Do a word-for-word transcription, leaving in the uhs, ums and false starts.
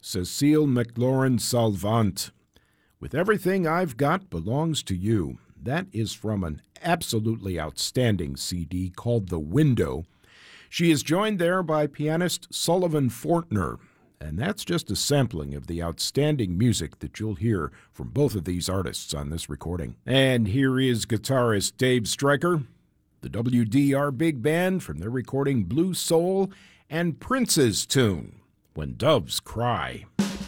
Cecile McLaurin Salvant. With Everything I've Got Belongs to You. That is from an absolutely outstanding C D called The Window. She is joined there by pianist Sullivan Fortner, and that's just a sampling of the outstanding music that you'll hear from both of these artists on this recording. And here is guitarist Dave Stryker, the W D R Big Band from their recording Blue Soul, and Prince's tune, When Doves Cry.